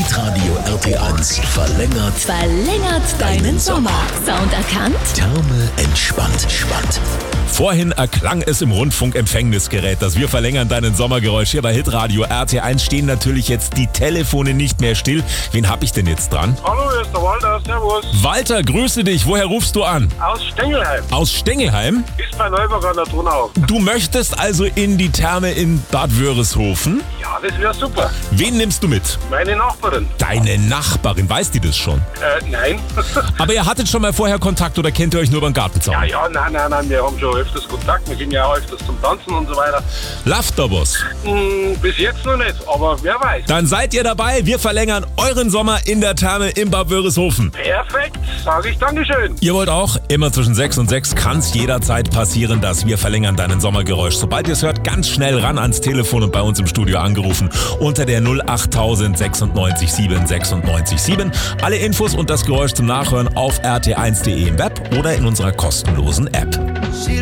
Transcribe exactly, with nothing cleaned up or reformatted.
Hitradio R T eins verlängert. Verlängert deinen Sommer. Sound erkannt? Therme entspannt. Spannt. Vorhin erklang es im Rundfunkempfängnisgerät, dass wir verlängern deinen Sommergeräusch. Hier bei Hitradio R T eins stehen natürlich jetzt die Telefone nicht mehr still. Wen hab ich denn jetzt dran? Hallo, hier ist der Walter, servus. Walter, grüße dich. Woher rufst du an? Aus Stengelheim, Aus Stengelheim? ist bei Neuburg an der Donau. Du möchtest also in die Therme in Bad Wörishofen? Ja, das wäre super. Wen nimmst du mit? Meine Nachbarin. Deine Nachbarin, weiß die das schon? Äh, nein. Aber ihr hattet schon mal vorher Kontakt oder kennt ihr euch nur beim Gartenzaun? ja, ja, nein, nein, nein, wir haben schon öfters Kontakt. Wir gehen ja auch öfters zum Tanzen und so weiter. Läuft da was? Hm, bis jetzt noch nicht, aber wer weiß. Dann seid ihr dabei. Wir verlängern euren Sommer in der Therme in Bad Wörishofen. Perfekt, sage ich Dankeschön. Ihr wollt auch? Immer zwischen sechs und sechs kann es jederzeit passieren, dass wir verlängern deinen Sommergeräusch. Sobald ihr es hört, ganz schnell ran ans Telefon und bei uns im Studio angerufen unter der null acht null null sechs sieben sechs neun sieben. Alle Infos und das Geräusch zum Nachhören auf r t eins punkt d e im Web oder in unserer kostenlosen App.